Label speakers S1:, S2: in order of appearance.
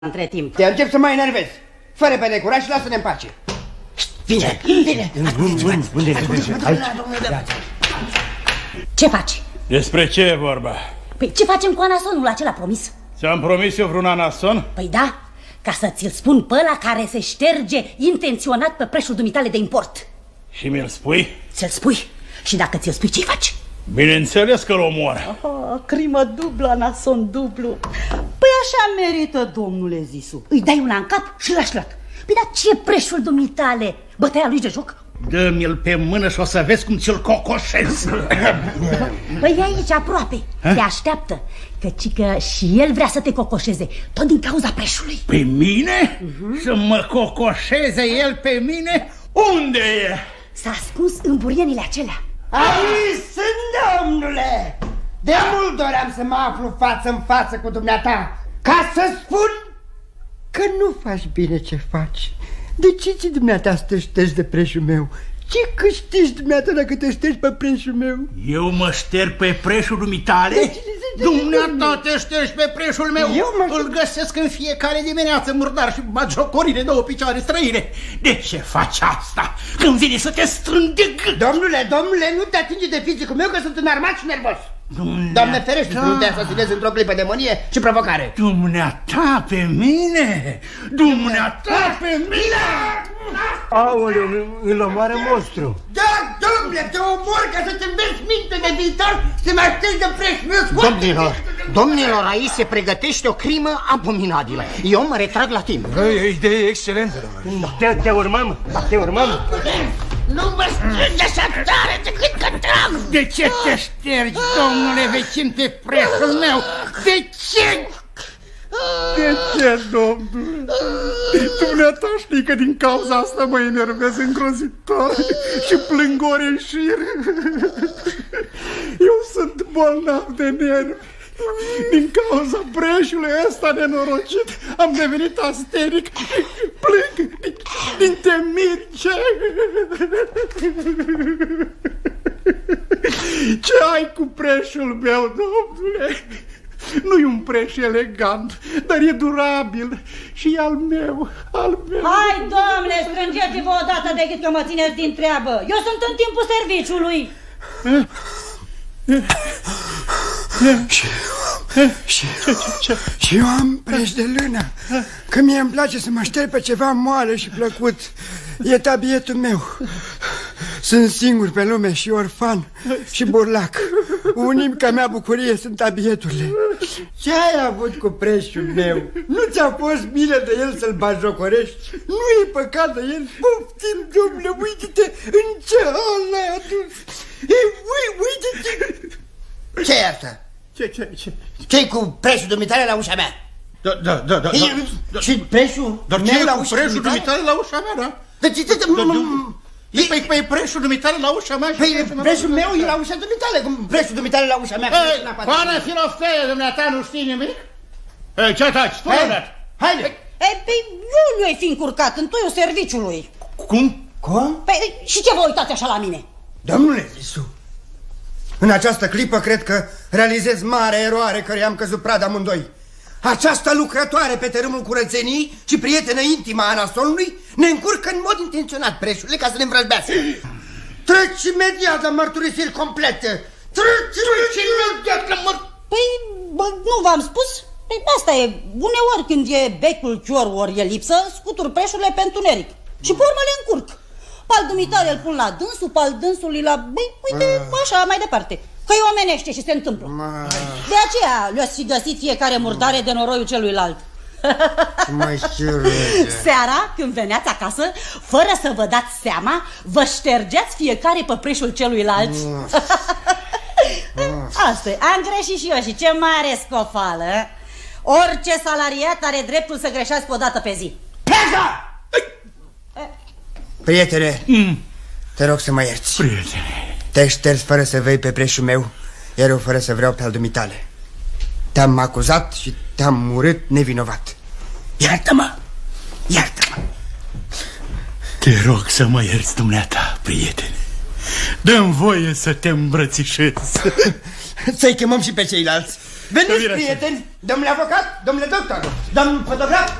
S1: între timp.
S2: Te încep să mă enervezi. Fără pe necuraj și lasă-ne în pace.
S1: Vine, vine.
S2: Unde aici?
S1: Ce faci?
S3: Despre ce e vorba?
S1: Păi ce facem cu anasonul acela promis?
S3: Ți-am promis eu vreun anason?
S1: Păi da, ca să ți-l spun pe ăla care se șterge intenționat pe preșul dumitale de import.
S3: Și mi-l spui?
S1: Ți-l spui. Și dacă ți-l spui, ce-i faci?
S3: Bineînțeles că-l omor.
S1: Crimă dublă, anason dublu. Păi așa merită, domnule Zisu. Îi dai una în cap și l-aș luat. Păi dar ce preșul dumitale? Bătaia lui de joc?
S3: Dă-mi-l pe mână și o să vezi cum ți-l cocoșez.
S1: Păi e aici aproape. Te așteaptă. Că și el vrea să te cocoșeze. Tot din cauza preșului.
S3: Pe mine? Să mă cocoșeze el pe mine? Unde e?
S1: S-a ascuns în burienile acelea.
S2: Aici sunt, domnule! De mult doream să mă aflu față în față cu dumneata, ca să spun că nu faci bine ce faci. De ce ți dumneata să te ștergi de preșul meu? Ce câștigi dumneata dacă te ștergi pe preșul meu?
S3: Eu mă șterg pe preșul dumitale? Dumneata te ștergi pe preșul meu? Îl găsesc în fiecare dimineață murdar și bagiocorii de două picioare străine. De ce faci asta? Când vine să te strâng de gât?
S2: Domnule, nu te atinge de fizicul meu că sunt înarmat și nervos. Doamne ferește să nu te asasinezi într-o clipă de mânie și provocare.
S3: Dumneata pe mine? Dumneata pe mine?
S4: Aoleu, îl omoară monstru.
S2: Da, domnule, te omor ca să te înveți minte de viitor, să mă aștepți de preșul meu.
S5: Domnilor, aici se pregătește o crimă abominabilă. Eu mă retrag la timp.
S4: E idee excelentă, domnule. Te urmăm? Te urmăm?
S2: Nu mă strânge așa tare decât că trag.
S3: De ce te ștergi, domnule vecin, pe preșul meu? De ce? De ce, domnule? Dumneata știi că din cauza asta mă enervez îngrozitor și plâng ore în șir. Eu sunt bolnav de nervi. Din cauza preșului ăsta nenorocit am devenit asteric. Plâng din temințe. Ce ai cu preșul meu, domnule? Nu-i un preș elegant, dar e durabil și e al meu.
S1: Hai, domnule, strângeți-vă odată de gât că mă țineți din treabă. Eu sunt în timpul serviciului.
S2: Și eu am preș de lână, că mie îmi place să mă șterg pe ceva moale și plăcut. E tabietul meu. Sunt singur pe lume și orfan și burlac. Unica mea bucurie sunt tabieturile. Ce ai avut cu preșul meu? Nu ți-a fost bine de el să-l bajocorești? Nu e păcat de el? Poftim, domnule, uite-te în ce hal l-ai adus. Uite-te. Ce-i asta? Ce-i cu preșul dumitale la ușa mea?
S3: Da.
S2: Și preșul meu la ușa
S3: dumitale la ușa mea, da? Păi preșul dumitale la ușa mea.
S2: Păi preșul meu e la ușa dumitale. Cum preșul dumitale la ușa mea?
S3: Coană filofteie, dumneata, nu știi nimic? Ce taci? Spune-o.
S2: Haide.
S1: Păi eu nu-i fi încurcat în toiul serviciului.
S2: Cum?
S1: Păi și ce vă uitați așa la mine?
S2: Domnule Zisu, în această clipă cred că realizez mare eroare căreia am căzut pradă amândoi. Această lucrătoare pe tărâmul curățenii și prietenă intimă a anasonului ne încurcă în mod intenționat, preșule, ca să ne învrăjbească. Treci imediat la mărturisiri complete. Treci imediat la mărturisiri.
S1: Păi, nu v-am spus? Păi asta e, uneori când e becul chior ori e lipsă, scutur preșurile pe întuneric. Și pe urmă le încurc. Pal dumitare îl pun la dânsul, pal dânsului la... Băi, uite, așa, mai departe. Că îi omenește și se întâmplă. De aceea le-ați fi găsit fiecare murdare de noroiul celuilalt. Seara, când veneați acasă, fără să vă dați seama, vă ștergeați fiecare pe preșul celuilalt. Asta-i, am greșit și eu și ce mare scofală. Orice salariat are dreptul să greșească o dată pe zi.
S2: Pleacă! Prietene, te rog să mă ierți.
S3: Prietene,
S2: te ștergi fără să vei pe preșul meu, iar eu fără să vreau pe al dumitale. Te-am acuzat și te-am urât nevinovat. Iartă-mă! Iartă-mă!
S3: Te rog să mă ierți, dumneata, prietene. Dă-mi voie să te îmbrățișez.
S2: Să-i chemăm și pe ceilalți. Veniți, prieteni, domnule avocat, domnule doctor, domnul fotograf.